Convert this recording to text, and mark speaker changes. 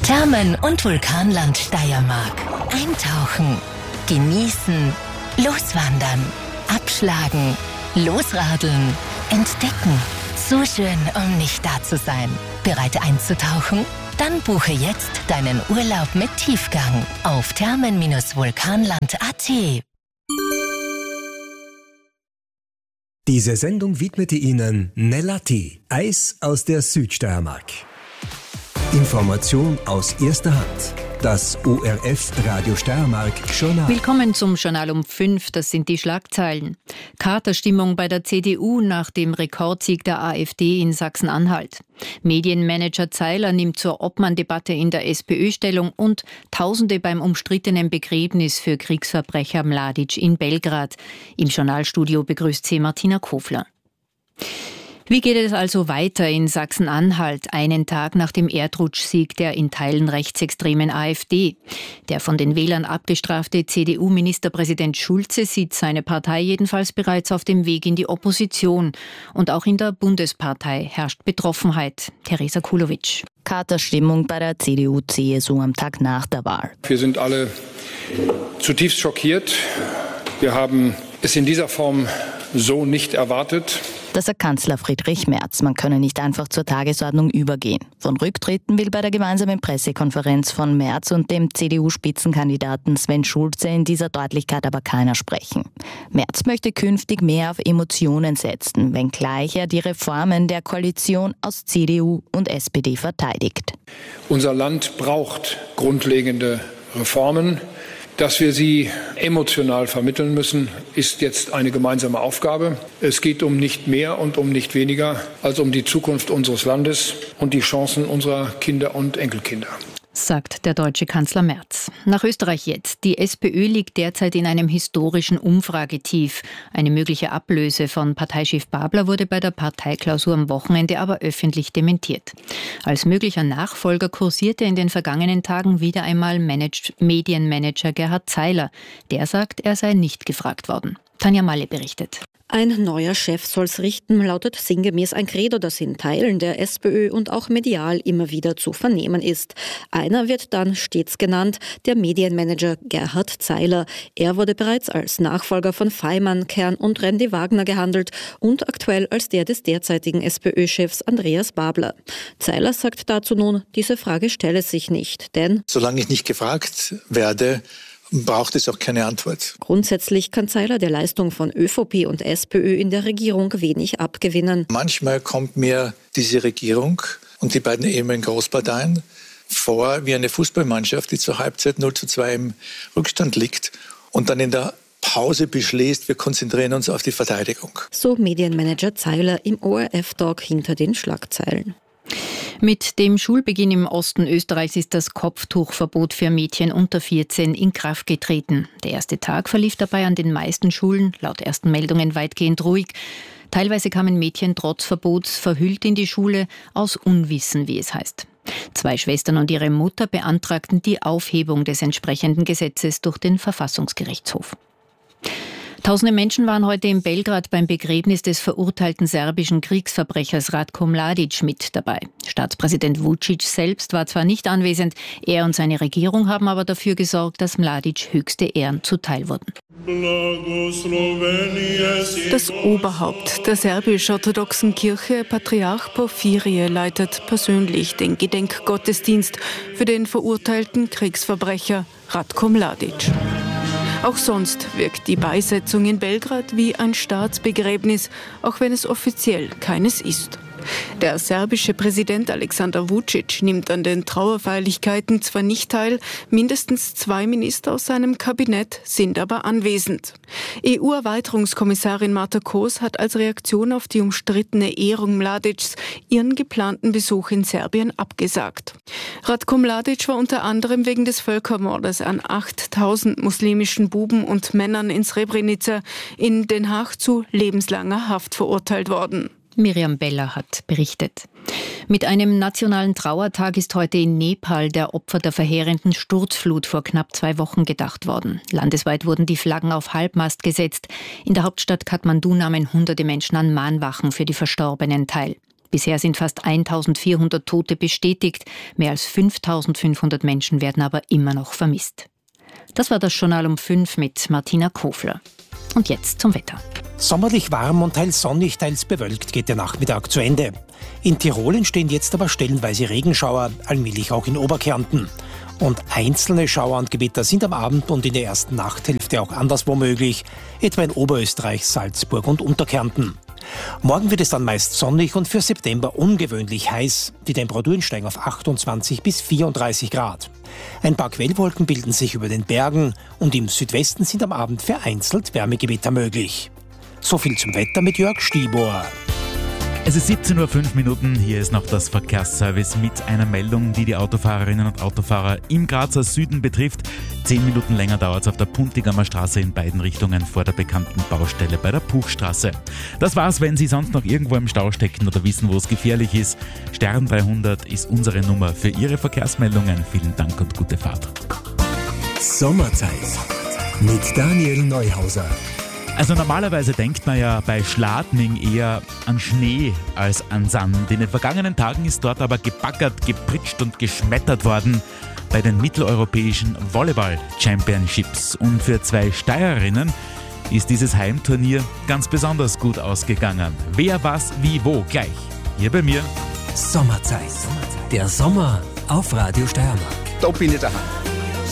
Speaker 1: Thermen- und Vulkanland Steiermark. Eintauchen, genießen, loswandern, abschlagen, losradeln, entdecken. So schön, um nicht da zu sein. Bereit einzutauchen? Dann buche jetzt deinen Urlaub mit Tiefgang auf thermen-vulkanland.at.
Speaker 2: Diese Sendung widmete Ihnen Nellati, Eis aus der Südsteiermark. Information aus erster Hand. Das ORF Radio Steiermark Journal.
Speaker 3: Willkommen zum Journal um 5, das sind die Schlagzeilen. Katerstimmung bei der CDU nach dem Rekordsieg der AfD in Sachsen-Anhalt. Medienmanager Zeiler nimmt zur Obmann-Debatte in der SPÖ Stellung und Tausende beim umstrittenen Begräbnis für Kriegsverbrecher Mladic in Belgrad. Im Journalstudio begrüßt sie Martina Kofler. Wie geht es also weiter in Sachsen-Anhalt, einen Tag nach dem Erdrutschsieg der in Teilen rechtsextremen AfD? Der von den Wählern abgestrafte CDU-Ministerpräsident Schulze sieht seine Partei jedenfalls bereits auf dem Weg in die Opposition. Und auch in der Bundespartei herrscht Betroffenheit. Theresa Kulowitsch.
Speaker 4: Katerstimmung bei der CDU-CSU am Tag nach der Wahl.
Speaker 5: Wir sind alle zutiefst schockiert. Wir haben es in dieser Form so nicht erwartet.
Speaker 4: Das sagt Kanzler Friedrich Merz. Man könne nicht einfach zur Tagesordnung übergehen. Von Rücktritten will bei der gemeinsamen Pressekonferenz von Merz und dem CDU-Spitzenkandidaten Sven Schulze in dieser Deutlichkeit aber keiner sprechen. Merz möchte künftig mehr auf Emotionen setzen, wenngleich er die Reformen der Koalition aus CDU und SPD verteidigt.
Speaker 5: Unser Land braucht grundlegende Reformen. Dass wir sie emotional vermitteln müssen, ist jetzt eine gemeinsame Aufgabe. Es geht um nicht mehr und um nicht weniger als um die Zukunft unseres Landes und die Chancen unserer Kinder und Enkelkinder,
Speaker 3: sagt der deutsche Kanzler Merz. Nach Österreich jetzt. Die SPÖ liegt derzeit in einem historischen Umfragetief. Eine mögliche Ablöse von Parteichef Babler wurde bei der Parteiklausur am Wochenende aber öffentlich dementiert. Als möglicher Nachfolger kursierte in den vergangenen Tagen wieder einmal Medienmanager Gerhard Zeiler. Der sagt, er sei nicht gefragt worden. Tanja Malle berichtet.
Speaker 6: Ein neuer Chef soll's richten, lautet sinngemäß ein Credo, das in Teilen der SPÖ und auch medial immer wieder zu vernehmen ist. Einer wird dann stets genannt, der Medienmanager Gerhard Zeiler. Er wurde bereits als Nachfolger von Faymann, Kern und Randy Wagner gehandelt und aktuell als der des derzeitigen SPÖ-Chefs Andreas Babler. Zeiler sagt dazu nun, diese Frage stelle sich nicht, denn
Speaker 7: solange ich nicht gefragt werde, braucht es auch keine Antwort.
Speaker 6: Grundsätzlich kann Zeiler der Leistung von ÖVP und SPÖ in der Regierung wenig abgewinnen.
Speaker 7: Manchmal kommt mir diese Regierung und die beiden ehemaligen Großparteien vor wie eine Fußballmannschaft, die zur Halbzeit 0:2 im Rückstand liegt und dann in der Pause beschließt, wir konzentrieren uns auf die Verteidigung.
Speaker 6: So Medienmanager Zeiler im ORF-Talk hinter den Schlagzeilen.
Speaker 3: Mit dem Schulbeginn im Osten Österreichs ist das Kopftuchverbot für Mädchen unter 14 in Kraft getreten. Der erste Tag verlief dabei an den meisten Schulen, laut ersten Meldungen weitgehend ruhig. Teilweise kamen Mädchen trotz Verbots verhüllt in die Schule, aus Unwissen, wie es heißt. 2 Schwestern und ihre Mutter beantragten die Aufhebung des entsprechenden Gesetzes durch den Verfassungsgerichtshof. Tausende Menschen waren heute in Belgrad beim Begräbnis des verurteilten serbischen Kriegsverbrechers Ratko Mladic mit dabei. Staatspräsident Vučić selbst war zwar nicht anwesend, er und seine Regierung haben aber dafür gesorgt, dass Mladic höchste Ehren zuteil wurden.
Speaker 8: Das Oberhaupt der serbisch-orthodoxen Kirche, Patriarch Porphyrie, leitet persönlich den Gedenkgottesdienst für den verurteilten Kriegsverbrecher Ratko Mladic. Auch sonst wirkt die Beisetzung in Belgrad wie ein Staatsbegräbnis, auch wenn es offiziell keines ist. Der serbische Präsident Aleksandar Vučić nimmt an den Trauerfeierlichkeiten zwar nicht teil, mindestens 2 Minister aus seinem Kabinett sind aber anwesend. EU-Erweiterungskommissarin Marta Kos hat als Reaktion auf die umstrittene Ehrung Mladics ihren geplanten Besuch in Serbien abgesagt. Ratko Mladic war unter anderem wegen des Völkermordes an 8.000 muslimischen Buben und Männern in Srebrenica in Den Haag zu lebenslanger Haft verurteilt worden.
Speaker 3: Miriam Beller hat berichtet. Mit einem nationalen Trauertag ist heute in Nepal der Opfer der verheerenden Sturzflut vor knapp 2 Wochen gedacht worden. Landesweit wurden die Flaggen auf Halbmast gesetzt. In der Hauptstadt Kathmandu nahmen hunderte Menschen an Mahnwachen für die Verstorbenen teil. Bisher sind fast 1400 Tote bestätigt, mehr als 5500 Menschen werden aber immer noch vermisst. Das war das Journal um 5 mit Martina Kofler. Und jetzt zum Wetter.
Speaker 9: Sommerlich warm und teils sonnig, teils bewölkt geht der Nachmittag zu Ende. In Tirol entstehen jetzt aber stellenweise Regenschauer, allmählich auch in Oberkärnten. Und einzelne Schauer und Gewitter sind am Abend und in der ersten Nachthälfte auch anderswo möglich, etwa in Oberösterreich, Salzburg und Unterkärnten. Morgen wird es dann meist sonnig und für September ungewöhnlich heiß. Die Temperaturen steigen auf 28 bis 34 Grad. Ein paar Quellwolken bilden sich über den Bergen und im Südwesten sind am Abend vereinzelt Wärmegewitter möglich. So viel zum Wetter mit Jörg Stibor.
Speaker 10: Es ist 17:05 Uhr. Hier ist noch das Verkehrsservice mit einer Meldung, die die Autofahrerinnen und Autofahrer im Grazer Süden betrifft. 10 Minuten länger dauert es auf der Puntigamer Straße in beiden Richtungen vor der bekannten Baustelle bei der Puchstraße. Das war's, wenn Sie sonst noch irgendwo im Stau stecken oder wissen, wo es gefährlich ist. Stern 300 ist unsere Nummer für Ihre Verkehrsmeldungen. Vielen Dank und gute Fahrt.
Speaker 2: Sommerzeit mit Daniel Neuhauser.
Speaker 10: Also normalerweise denkt man ja bei Schladming eher an Schnee als an Sand. In den vergangenen Tagen ist dort aber gebaggert, gepritscht und geschmettert worden bei den mitteleuropäischen Volleyball-Championships. Und für 2 Steirerinnen ist dieses Heimturnier ganz besonders gut ausgegangen. Wer, was, wie, wo, gleich. Hier bei mir.
Speaker 2: Sommerzeit. Der Sommer auf Radio Steiermark.
Speaker 11: Da bin ich daheim.